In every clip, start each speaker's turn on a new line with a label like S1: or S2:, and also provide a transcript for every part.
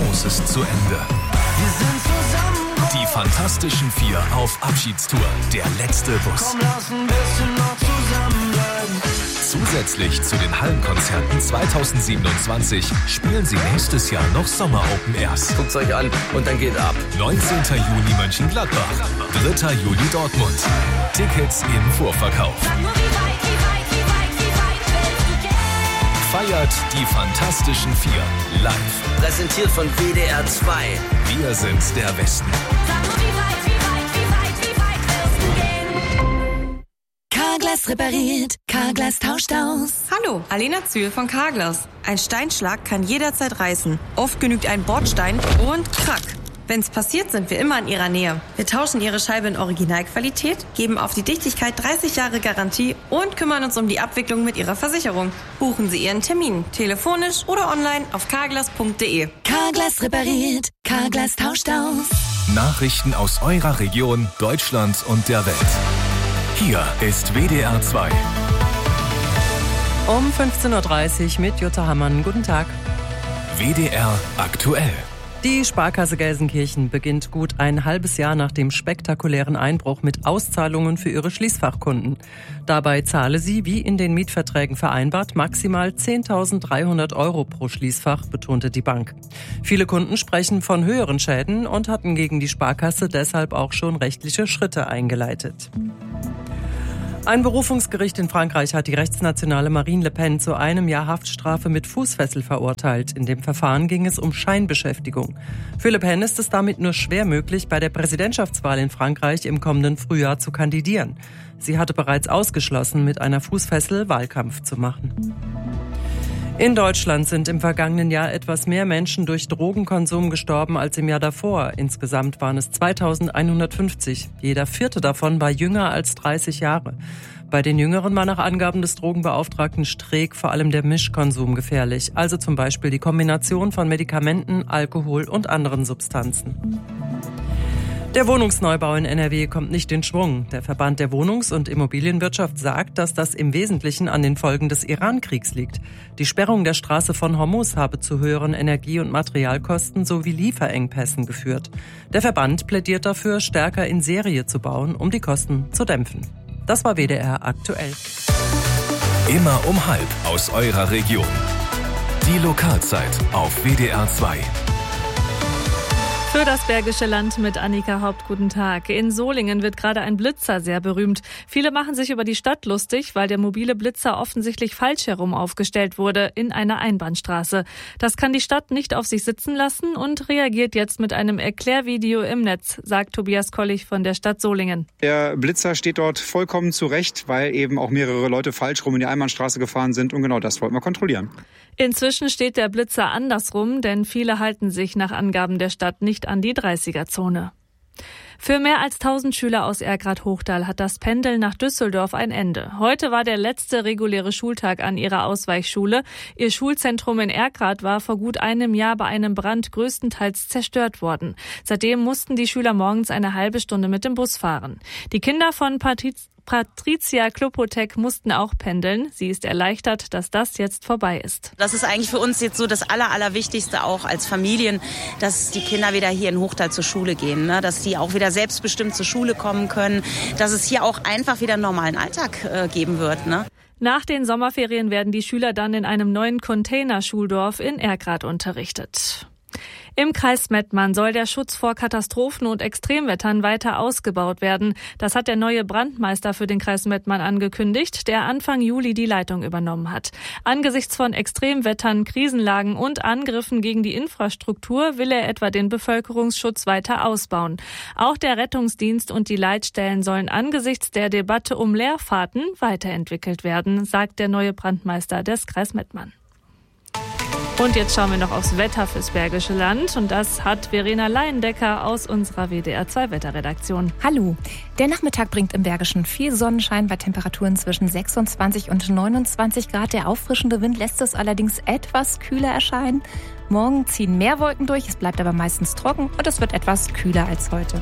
S1: Großes zu Ende.
S2: Wir sind zusammen.
S1: Die Fantastischen Vier auf Abschiedstour. Der letzte Bus.
S2: Komm, lass ein bisschen noch zusammenbleiben.
S1: Zusätzlich zu den Hallenkonzerten 2027 spielen sie nächstes Jahr noch Sommer-Open Airs.
S3: Guckt's euch an und dann geht ab.
S1: 19. Juni Mönchengladbach, 3. Juli Dortmund. Tickets im Vorverkauf. Feiert die Fantastischen Vier live.
S3: Präsentiert von WDR 2.
S1: Wir sind der Westen.
S4: Carglass repariert, Carglass tauscht aus.
S5: Hallo, Alena Zühl von Carglass. Ein Steinschlag kann jederzeit reißen. Oft genügt ein Bordstein und krack. Wenn's passiert, sind wir immer in Ihrer Nähe. Wir tauschen Ihre Scheibe in Originalqualität, geben auf die Dichtigkeit 30 Jahre Garantie und kümmern uns um die Abwicklung mit Ihrer Versicherung. Buchen Sie Ihren Termin, telefonisch oder online auf carglass.de.
S4: Carglass repariert, Carglass tauscht aus.
S1: Nachrichten aus eurer Region, Deutschland und der Welt. Hier ist WDR 2.
S6: Um 15.30 Uhr mit Jutta Hammann. Guten Tag.
S1: WDR aktuell.
S6: Die Sparkasse Gelsenkirchen beginnt gut ein halbes Jahr nach dem spektakulären Einbruch mit Auszahlungen für ihre Schließfachkunden. Dabei zahle sie, wie in den Mietverträgen vereinbart, maximal 10.300 € pro Schließfach, betonte die Bank. Viele Kunden sprechen von höheren Schäden und hatten gegen die Sparkasse deshalb auch schon rechtliche Schritte eingeleitet. Ein Berufungsgericht in Frankreich hat die rechtsnationale Marine Le Pen zu 1 Jahr Haftstrafe mit Fußfessel verurteilt. In dem Verfahren ging es um Scheinbeschäftigung. Für Le Pen ist es damit nur schwer möglich, bei der Präsidentschaftswahl in Frankreich im kommenden Frühjahr zu kandidieren. Sie hatte bereits ausgeschlossen, mit einer Fußfessel Wahlkampf zu machen. In Deutschland sind im vergangenen Jahr etwas mehr Menschen durch Drogenkonsum gestorben als im Jahr davor. Insgesamt waren es 2150. Jeder vierte davon war jünger als 30 Jahre. Bei den Jüngeren war nach Angaben des Drogenbeauftragten Streeck vor allem der Mischkonsum gefährlich. Also zum Beispiel die Kombination von Medikamenten, Alkohol und anderen Substanzen. Der Wohnungsneubau in NRW kommt nicht in Schwung. Der Verband der Wohnungs- und Immobilienwirtschaft sagt, dass das im Wesentlichen an den Folgen des Iran-Kriegs liegt. Die Sperrung der Straße von Hormuz habe zu höheren Energie- und Materialkosten sowie Lieferengpässen geführt. Der Verband plädiert dafür, stärker in Serie zu bauen, um die Kosten zu dämpfen. Das war WDR aktuell.
S1: Immer um 12 aus eurer Region. Die Lokalzeit auf WDR 2.
S7: Für das Bergische Land mit Annika Haupt, guten Tag. In Solingen wird gerade ein Blitzer sehr berühmt. Viele machen sich über die Stadt lustig, weil der mobile Blitzer offensichtlich falsch herum aufgestellt wurde in einer Einbahnstraße. Das kann die Stadt nicht auf sich sitzen lassen und reagiert jetzt mit einem Erklärvideo im Netz, sagt Tobias Kollich von der Stadt Solingen.
S8: Der Blitzer steht dort vollkommen zurecht, weil eben auch mehrere Leute falsch rum in die Einbahnstraße gefahren sind und genau das wollten wir kontrollieren.
S7: Inzwischen steht der Blitzer andersrum, denn viele halten sich nach Angaben der Stadt nicht an die 30er-Zone. Für mehr als 1000 Schüler aus Erkrath-Hochdal hat das Pendeln nach Düsseldorf ein Ende. Heute war der letzte reguläre Schultag an ihrer Ausweichschule. Ihr Schulzentrum in Erkrath war vor gut einem Jahr bei einem Brand größtenteils zerstört worden. Seitdem mussten die Schüler morgens eine halbe Stunde mit dem Bus fahren. Die Kinder von Patricia Klopotek mussten auch pendeln. Sie ist erleichtert, dass das jetzt vorbei ist.
S9: Das ist eigentlich für uns jetzt so das Allerwichtigste auch als Familien, dass die Kinder wieder hier in Hochdal zur Schule gehen, ne? Dass die auch wieder selbstbestimmt zur Schule kommen können, dass es hier auch einfach wieder einen normalen Alltag geben wird, ne?
S7: Nach den Sommerferien werden die Schüler dann in einem neuen Containerschuldorf in Erkrath unterrichtet. Im Kreis Mettmann soll der Schutz vor Katastrophen und Extremwettern weiter ausgebaut werden. Das hat der neue Brandmeister für den Kreis Mettmann angekündigt, der Anfang Juli die Leitung übernommen hat. Angesichts von Extremwettern, Krisenlagen und Angriffen gegen die Infrastruktur will er etwa den Bevölkerungsschutz weiter ausbauen. Auch der Rettungsdienst und die Leitstellen sollen angesichts der Debatte um Leerfahrten weiterentwickelt werden, sagt der neue Brandmeister des Kreis Mettmann. Und jetzt schauen wir noch aufs Wetter fürs Bergische Land. Und das hat Verena Leindecker aus unserer WDR 2 Wetterredaktion.
S10: Hallo. Der Nachmittag bringt im Bergischen viel Sonnenschein bei Temperaturen zwischen 26 und 29 Grad. Der auffrischende Wind lässt es allerdings etwas kühler erscheinen. Morgen ziehen mehr Wolken durch, es bleibt aber meistens trocken und es wird etwas kühler als heute.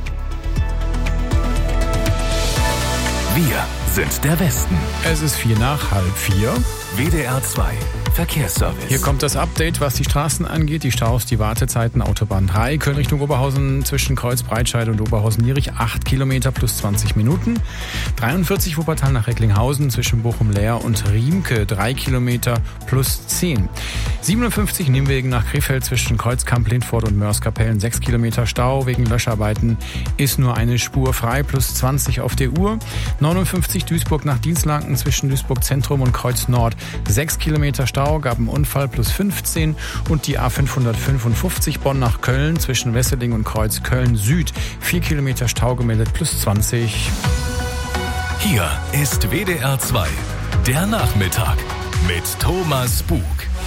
S1: Wir sind der Westen.
S11: Es ist 3:04.
S1: WDR 2. Verkehrsservice.
S11: Hier kommt das Update, was die Straßen angeht. Die Staus, die Wartezeiten, Autobahn 3, Köln Richtung Oberhausen zwischen Kreuz-Breitscheid und Oberhausen-Nierich, 8 Kilometer plus 20 Minuten. 43 Wuppertal nach Recklinghausen zwischen Bochum-Leer und Riemke, 3 Kilometer plus 10. 57 Nimwegen nach Krefeld zwischen Kreuzkamp-Lindfort und Mörs-Kapellen, 6 Kilometer Stau. Wegen Löscharbeiten ist nur eine Spur frei, plus 20 auf der Uhr. 59 Duisburg nach Dienstlaken zwischen Duisburg Zentrum und Kreuz Nord, 6 Kilometer Stau, gab einen Unfall, plus 15. Und die A555 Bonn nach Köln zwischen Wesseling und Kreuz Köln Süd, 4 Kilometer Stau gemeldet, plus 20.
S1: Hier ist WDR 2, der Nachmittag mit Thomas Bug.